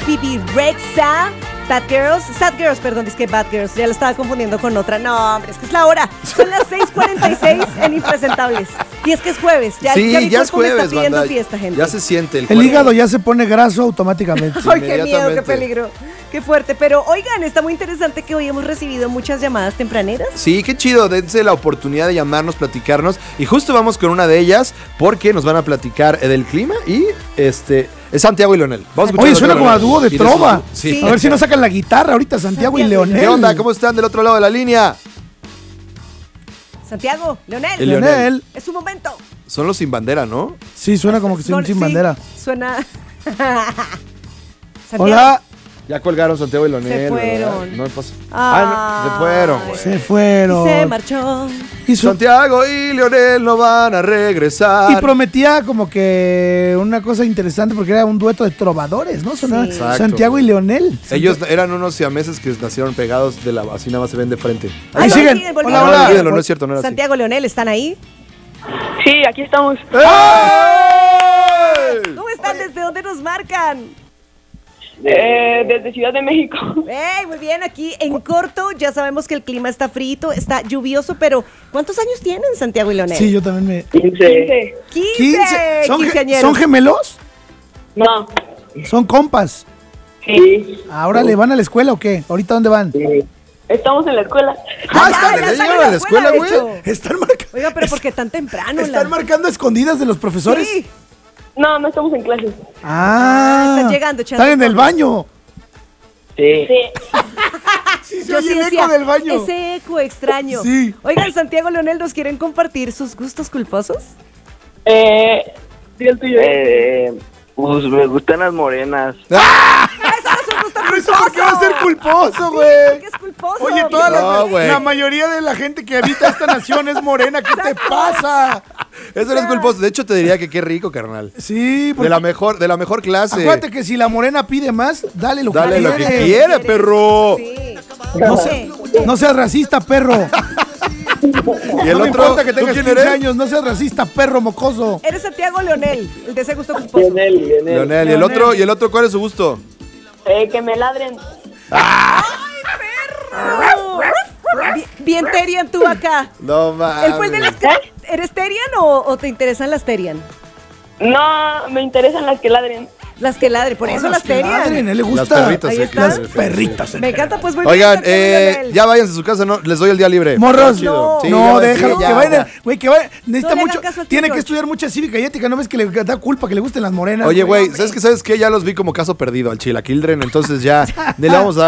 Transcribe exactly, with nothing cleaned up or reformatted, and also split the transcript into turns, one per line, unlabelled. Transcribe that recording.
Bibi Rexha, Bad Girls, Sad Girls, perdón, es que Bad Girls, ya la estaba confundiendo con otra. No, hombre, es que es la hora. Son las seis cuarenta y seis en Impresentables. Y es que es jueves. Ya,
sí,
ya, mi
ya es
cuerpo me
jueves,
está pidiendo
banda.
fiesta, gente.
Ya se siente el
El hígado ya se pone graso automáticamente.
Ay, qué miedo, qué peligro, qué fuerte. Pero oigan, está muy interesante que hoy hemos recibido muchas llamadas tempraneras.
Sí, qué chido, dense la oportunidad de llamarnos, platicarnos. Y justo vamos con una de ellas porque nos van a platicar del clima y este es Santiago y Leonel. Vamos a
Oye,
escuchar
suena como a dúo de
y
trova.
su- sí.
A ver si nos sacan la guitarra ahorita Santiago, Santiago y Leonel.
¿Qué onda? ¿Cómo están del otro lado de la línea?
Santiago, Leonel.
El Leonel.
Es su momento.
Son los sin bandera, ¿no?
Sí, suena como que son sin
sí,
bandera.
Suena. Santiago.
Hola.
Ya colgaron Santiago y Leonel.
Se fueron.
¿verdad? No pasa.
Ay.
Ah, no, se fueron, güey.
Se fueron.
Y se marchó.
Y, su-
Santiago y Leonel no van a regresar.
y prometía como que una cosa interesante porque era un dueto de trovadores, ¿no? Sonaba
Sí.
Exacto,
Santiago y
güey.
Leonel.
Ellos eran unos siameses que nacieron pegados de la así nada más se ven de frente.
Ahí
Ay,
siguen.
siguen
Hola,
volviendo.
No,
hola.
olvídalo, no es cierto, no era así.
Santiago, Leonel, ¿están ahí?
Sí, aquí estamos.
¿Cómo están? ¿Desde dónde nos marcan?
Eh, desde Ciudad de México.
¡Ey! Muy bien, aquí en corto ya sabemos que el clima está frito, está lluvioso, pero ¿cuántos años tienen Santiago y Leonel?
Sí, yo también me...
quince.
quince.
quince. ¿Son, ge-
quinceañeros.
¿Son gemelos?
No.
¿Son compas?
Sí.
¿Ahora le van a la escuela o qué? ¿Ahorita dónde van?
Estamos en la escuela.
Ah,
ya,
están,
ya
ya
salen
llegaron a la escuela,
de
güey.
hecho.
Están marcando...
Oiga, pero ¿por qué tan temprano?
¿Están
la-
marcando escondidas de los profesores?
Sí.
No, no estamos en clases.
Ah,
están llegando, echando
Están en el
porras.
baño.
Sí.
Sí, se
Yo
oye
sí
el
decía,
eco del baño.
ese eco extraño.
Sí.
Oigan, Santiago, Leonel, ¿nos quieren compartir sus gustos culposos?
Eh, ¿y el tuyo?
Eh, pues me gustan las morenas.
¡Eso no es un gusto
Pero eso
culposo!
por qué va a ser culposo,
Sí,
güey.
porque es culposo.
Oye, toda la,
No, güey.
la mayoría de la gente que habita esta nación es morena. ¿Qué te pasa?
Eso no es culposo. De hecho, te diría que qué rico, carnal.
Sí,
De
porque
la mejor, de la mejor clase.
acuérdate que si la morena pide más, dale lo
Dale
que
lo que
quiere.
quiere, perro.
Sí.
No,
Sí.
no seas racista, perro.
Y el
no me
otro,
importa que
¿tú
tengas
quién
quince
eres?
años, no seas racista, perro mocoso.
Eres Santiago, Leonel, el de ese gusto culposo.
Lionel, Lionel.
Leonel, ¿y el otro, y el otro cuál es su gusto?
Eh, que me ladren.
Bien- Bien Terian tú acá.
No mames.
¿Él fue el de las que- ¿Eres Terian o, o te interesan las Terian?
No, me interesan las que ladren.
Las que ladren, por eso las
que ladren,
Terian.
a él le
Las
gusta.
perritas.
Ahí
sí,
está.
claro,
Las
sí,
perritas.
sí.
Me encanta, pues muy bien.
Oigan,
Santiago y
eh,
Leonel.
ya váyanse a su casa, no, les doy el día libre.
Morros,
Chido.
no.
Sí,
no,
ya,
déjalo,
sí,
que
ya,
vayan,
ya.
güey, que vaya, necesita
le hagan
mucho,
caso al tío
tiene que
George.
estudiar mucha cívica y ética, ¿no ves que le da culpa que le gusten las morenas?
Oye, güey, ¿sabes qué? ¿Sabes qué? Ya los vi como caso perdido al Chilaquildren, entonces ya, le vamos a dar